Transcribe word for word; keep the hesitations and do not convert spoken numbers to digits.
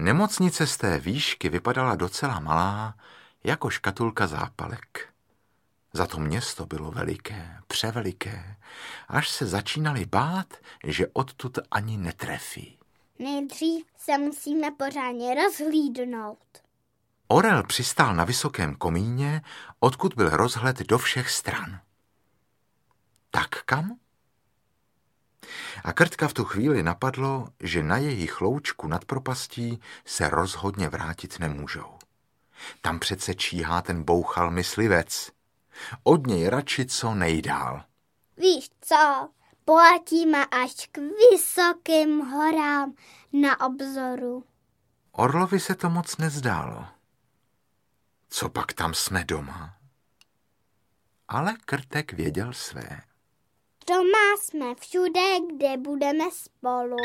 Nemocnice z té výšky vypadala docela malá, jako škatulka zápalek. Za to město bylo veliké, převeliké, až se začínali bát, že odtud ani netrefí. Nejdřív se musíme pořádně rozhlídnout. Orel přistál na vysokém komíně, odkud byl rozhled do všech stran. Tak kam? A Krtka v tu chvíli napadlo, že na jejich loučku nad propastí se rozhodně vrátit nemůžou. Tam přece číhá ten bouchal myslivec. Od něj radši co nejdál. Víš co, poletíme až k vysokým horám na obzoru. Orlovi se to moc nezdálo. Co pak tam jsme doma? Ale Krtek věděl své. Doma jsme všude, kde budeme spolu.